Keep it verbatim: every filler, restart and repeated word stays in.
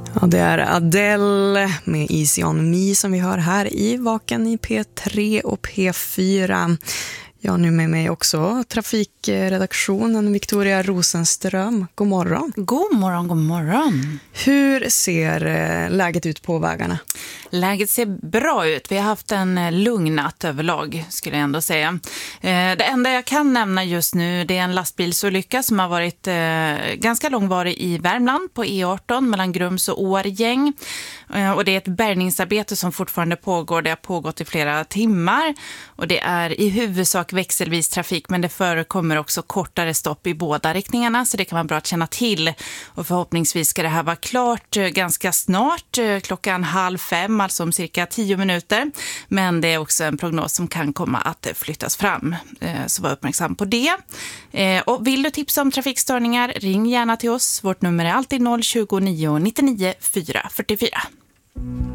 Ja, det är Adele med Easy on Me som vi hör här i Vaken i P tre och P fyra. Jag har nu med mig också trafikredaktionen Victoria Rosenström. God morgon. God morgon, god morgon. Hur ser läget ut på vägarna? Läget ser bra ut. Vi har haft en lugn natt överlag, skulle jag ändå säga. Det enda jag kan nämna just nu, det är en lastbilsolycka som har varit ganska långvarig i Värmland på E arton mellan Grums och Årgäng. Och det är ett bärgningsarbete som fortfarande pågår. Det har pågått i flera timmar och det är i huvudsak växelvis trafik, men det förekommer också kortare stopp i båda riktningarna, så det kan vara bra att känna till. Och förhoppningsvis ska det här vara klart ganska snart, klockan halv fem, alltså om cirka tio minuter. Men det är också en prognos som kan komma att flyttas fram, så var uppmärksam på det. Och vill du tipsa om trafikstörningar, ring gärna till oss. Vårt nummer är alltid noll tjugo nio nittionio fyra fyrtiofyra.